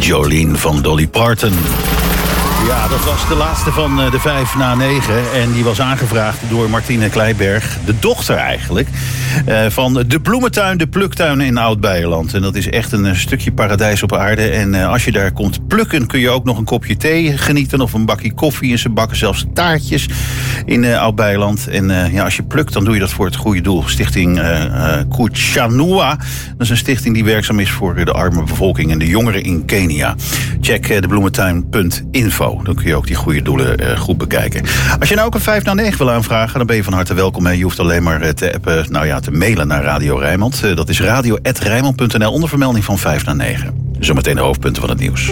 Jolene van Dolly Parton. Ja, dat was de laatste van de 5 na 9. En die was aangevraagd door Martine Kleiberg, de dochter eigenlijk, van de bloementuin, de pluktuin in Oud-Beijerland. En dat is echt een stukje paradijs op aarde. En als je daar komt plukken, kun je ook nog een kopje thee genieten of een bakje koffie. En ze bakken zelfs taartjes in Oud-Beijerland. En als je plukt, dan doe je dat voor het goede doel. Stichting Kuchanua. Dat is een stichting die werkzaam is voor de arme bevolking en de jongeren in Kenia. Check debloementuin.info. Dan kun je ook die goede doelen goed bekijken. Als je nou ook een 5 na 9 wil aanvragen, dan ben je van harte welkom. Je hoeft alleen maar te appen, te mailen naar Radio Rijnmond. Dat is radio@rijnmond.nl onder vermelding van 5 na 9. Zometeen de hoofdpunten van het nieuws.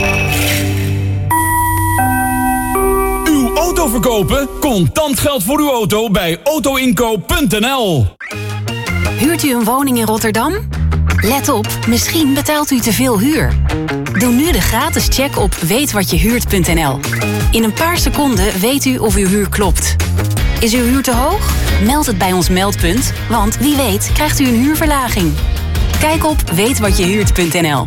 Uw auto verkopen? Contant geld voor uw auto bij autoinkoop.nl. Huurt u een woning in Rotterdam? Let op, misschien betaalt u te veel huur. Doe nu de gratis check op weetwatjehuurt.nl. In een paar seconden weet u of uw huur klopt. Is uw huur te hoog? Meld het bij ons meldpunt, want wie weet krijgt u een huurverlaging. Kijk op weetwatjehuurt.nl.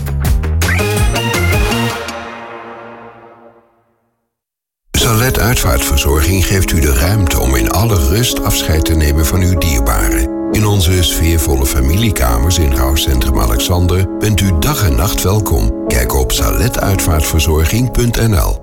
Salet Uitvaartverzorging geeft u de ruimte om in alle rust afscheid te nemen van uw dierbaren. In onze sfeervolle familiekamers in Rouwcentrum Alexander bent u dag en nacht welkom. Kijk op saletuitvaartverzorging.nl.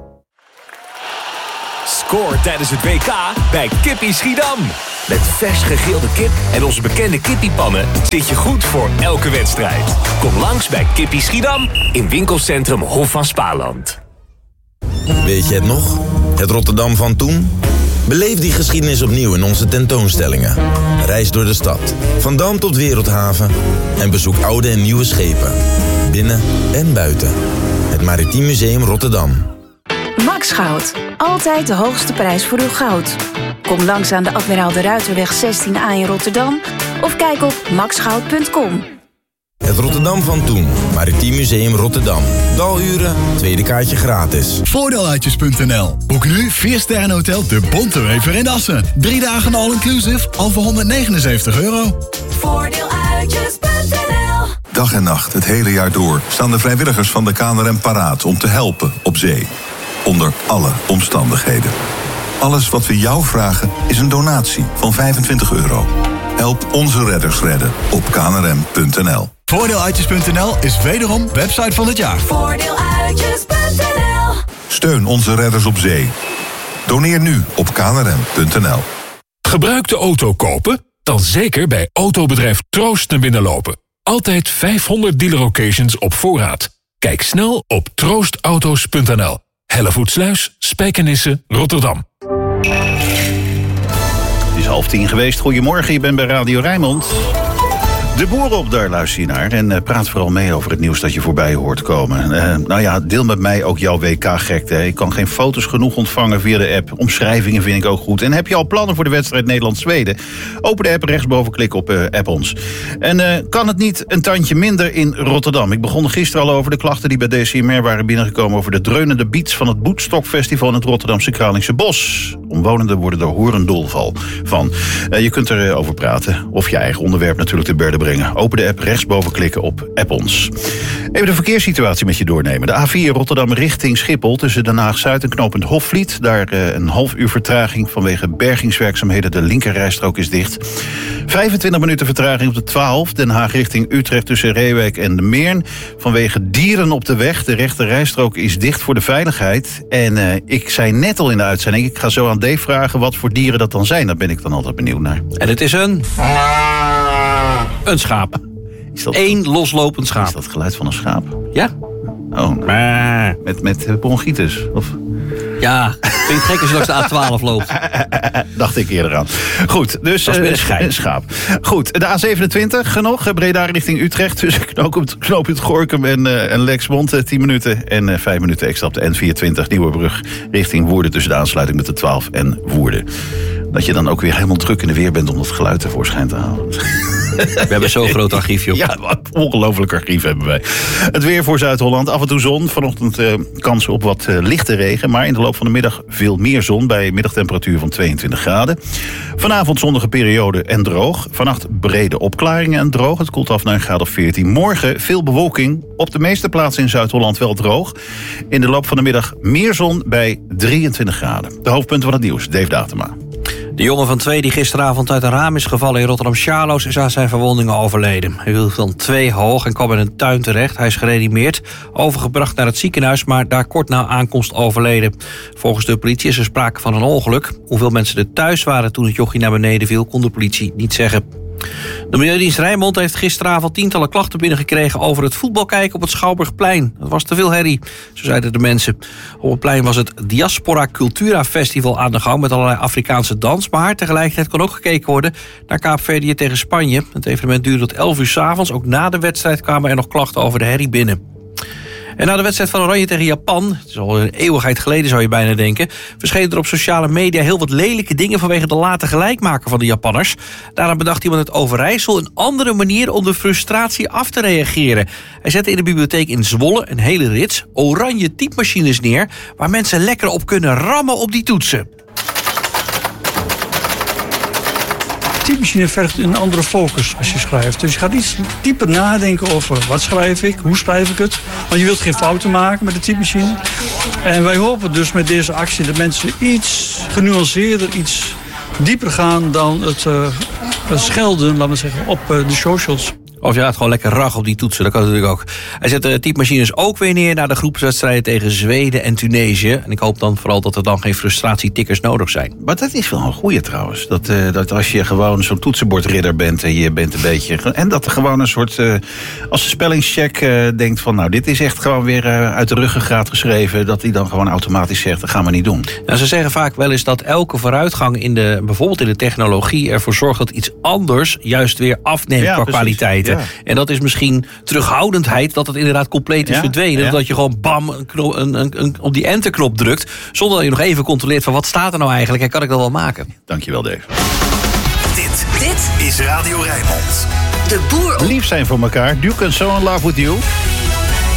Score tijdens het WK bij Kippie Schiedam. Met vers gegrilde kip en onze bekende kippiepannen zit je goed voor elke wedstrijd. Kom langs bij Kippie Schiedam in winkelcentrum Hof van Spaarland. Weet je het nog? Het Rotterdam van toen? Beleef die geschiedenis opnieuw in onze tentoonstellingen. Reis door de stad, van Dam tot Wereldhaven. En bezoek oude en nieuwe schepen. Binnen en buiten. Het Maritiem Museum Rotterdam. Max Goud. Altijd de hoogste prijs voor uw goud. Kom langs aan de Admiraal de Ruiterweg 16A in Rotterdam. Of kijk op maxgoud.com. Het Rotterdam van toen. Maritiem Museum Rotterdam. Daluren, tweede kaartje gratis. Voordeeluitjes.nl. Boek nu 4-sterrenhotel De Bontewever in Assen. 3 dagen all-inclusive al voor €179. Voordeeluitjes.nl. Dag en nacht, het hele jaar door, staan de vrijwilligers van de KNRM paraat om te helpen op zee. Onder alle omstandigheden. Alles wat we jou vragen is een donatie van €25. Help onze redders redden op knrm.nl. Voordeeluitjes.nl is wederom website van het jaar. Voordeeluitjes.nl. Steun onze redders op zee. Doneer nu op knrm.nl. Gebruikte auto kopen? Dan zeker bij autobedrijf Troost naar binnen lopen. Altijd 500 dealer-occasions op voorraad. Kijk snel op troostauto's.nl. Hellevoetsluis, Spijkenisse, Rotterdam. Het is 9:30 geweest. Goedemorgen, je bent bij Radio Rijnmond. De boer op, daar luister je naar. En praat vooral mee over het nieuws dat je voorbij hoort komen. Deel met mij ook jouw WK-gekte. Ik kan geen foto's genoeg ontvangen via de app. Omschrijvingen vind ik ook goed. En heb je al plannen voor de wedstrijd Nederland-Zweden? Open de app, rechtsboven klik op app ons. En kan het niet een tandje minder in Rotterdam? Ik begon gisteren al over de klachten die bij DCMR waren binnengekomen over de dreunende beats van het Boetstokfestival in het Rotterdamse Kralingse Bos. Omwonenden worden er horendol van. Je kunt erover praten. Of je eigen onderwerp natuurlijk te berden brengen. Open de app, rechtsboven klikken op app ons. Even de verkeerssituatie met je doornemen. De A4 Rotterdam richting Schiphol tussen Den Haag-Zuid en knooppunt Hofvliet. Daar een half uur vertraging vanwege bergingswerkzaamheden. De linkerrijstrook is dicht. 25 minuten vertraging op de 12. Den Haag richting Utrecht tussen Reewijk en de Meern. Vanwege dieren op de weg. De rechterrijstrook is dicht voor de veiligheid. En ik zei net al in de uitzending, ik ga zo aan Dave vragen wat voor dieren dat dan zijn. Daar ben ik dan altijd benieuwd naar. En het is een schaap. Eén loslopend schaap. Is dat het geluid van een schaap? Ja. Oh, met bronchitis? Of? Ja, vind je het gek als je langs de A12 loopt? Dacht ik eerder aan. Goed, dus een schaap. Goed, de A27 nog. Breda richting Utrecht. Tussen knooppunt Gorinchem en Lexmond. 10 minuten en 5 minuten extra op de N24. Nieuwebrug richting Woerden. Tussen de aansluiting met de 12 en Woerden. Dat je dan ook weer helemaal druk in de weer bent om dat geluid tevoorschijn te halen. We hebben zo'n groot archief, joh. Ja, een ongelooflijk archief hebben wij. Het weer voor Zuid-Holland. Af en toe zon. Vanochtend kans op wat lichte regen. Maar in de loop van de middag veel meer zon. Bij een middagtemperatuur van 22 graden. Vanavond zonnige periode en droog. Vannacht brede opklaringen en droog. Het koelt af naar een graad of 14. Morgen veel bewolking. Op de meeste plaatsen in Zuid-Holland wel droog. In de loop van de middag meer zon bij 23 graden. De hoofdpunten van het nieuws. Dave Datema. De jongen van 2 die gisteravond uit een raam is gevallen in Rotterdam-Charloes is aan zijn verwondingen overleden. Hij viel van 2 hoog en kwam in een tuin terecht. Hij is gereanimeerd, overgebracht naar het ziekenhuis, maar daar kort na aankomst overleden. Volgens de politie is er sprake van een ongeluk. Hoeveel mensen er thuis waren toen het jochie naar beneden viel, kon de politie niet zeggen. De Milieudienst Rijnmond heeft gisteravond tientallen klachten binnengekregen over het voetbalkijken op het Schouwburgplein. Het was te veel herrie, zo zeiden de mensen. Op het plein was het Diaspora Cultura Festival aan de gang met allerlei Afrikaanse dans. Maar tegelijkertijd kon ook gekeken worden naar Kaapverdië tegen Spanje. Het evenement duurde tot 11 uur 's avonds. Ook na de wedstrijd kwamen er nog klachten over de herrie binnen. En na de wedstrijd van Oranje tegen Japan, het is al een eeuwigheid geleden zou je bijna denken, verschenen er op sociale media heel wat lelijke dingen vanwege de late gelijkmaker van de Japanners. Daarna bedacht iemand uit Overijssel een andere manier om de frustratie af te reageren. Hij zette in de bibliotheek in Zwolle een hele rits oranje typemachines neer, waar mensen lekker op kunnen rammen op die toetsen. De typemachine vergt een andere focus als je schrijft. Dus je gaat iets dieper nadenken over wat schrijf ik, hoe schrijf ik het. Want je wilt geen fouten maken met de typemachine. En wij hopen dus met deze actie dat mensen iets genuanceerder, iets dieper gaan dan het schelden, laten we zeggen, op de socials. Of je gaat gewoon lekker rag op die toetsen, dat kan natuurlijk ook. Hij zet de typemachines ook weer neer naar de groepswedstrijden tegen Zweden en Tunesië. En ik hoop dan vooral dat er dan geen frustratietikkers nodig zijn. Maar dat is wel een goeie trouwens. Dat als je gewoon zo'n toetsenbordridder bent en je bent een beetje... En dat er gewoon een soort... als de spellingscheck denkt van... nou, dit is echt gewoon weer uit de ruggengraat geschreven... dat hij dan gewoon automatisch zegt, dat gaan we niet doen. Nou, ze zeggen vaak wel eens dat elke vooruitgang bijvoorbeeld in de technologie ervoor zorgt dat iets anders juist weer afneemt qua kwaliteit. Ja. En dat is misschien terughoudendheid, dat het inderdaad compleet is verdwenen. Ja. Dat je gewoon bam op die enterknop drukt, zonder dat je nog even controleert van wat staat er nou eigenlijk en kan ik dat wel maken. Dankjewel, Dave. Dit is Radio Rijnmond. De boer. Lief zijn voor elkaar. Duke and So in Love With You.